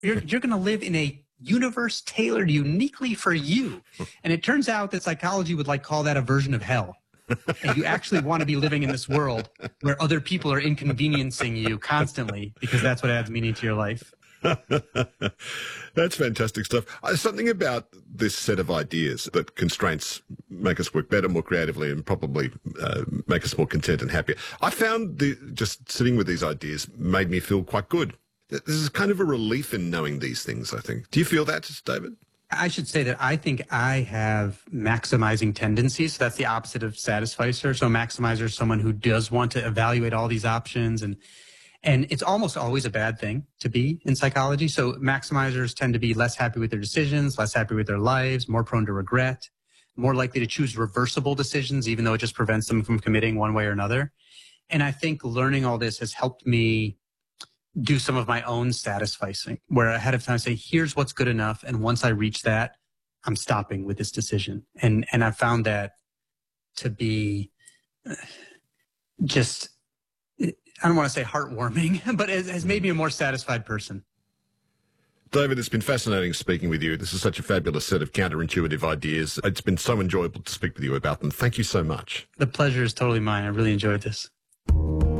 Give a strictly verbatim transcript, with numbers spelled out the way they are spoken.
You're, you're going to live in a universe tailored uniquely for you. And it turns out that psychology would like call that a version of hell. And you actually want to be living in this world where other people are inconveniencing you constantly, because that's what adds meaning to your life. That's fantastic stuff. Uh, something about this set of ideas that constraints make us work better, more creatively, and probably uh, make us more content and happier. I found the, just sitting with these ideas made me feel quite good. There's kind of a relief in knowing these things, I think. Do you feel that, David? I should say that I think I have maximizing tendencies. So that's the opposite of satisficer. So maximizer is someone who does want to evaluate all these options, and and it's almost always a bad thing to be in psychology. So maximizers tend to be less happy with their decisions, less happy with their lives, more prone to regret, more likely to choose reversible decisions, even though it just prevents them from committing one way or another. And I think learning all this has helped me do some of my own satisficing, where ahead of time I say, here's what's good enough. And once I reach that, I'm stopping with this decision. And, and I found that to be just, I don't want to say heartwarming, but it has made me a more satisfied person. David, it's been fascinating speaking with you. This is such a fabulous set of counterintuitive ideas. It's been so enjoyable to speak with you about them. Thank you so much. The pleasure is totally mine. I really enjoyed this.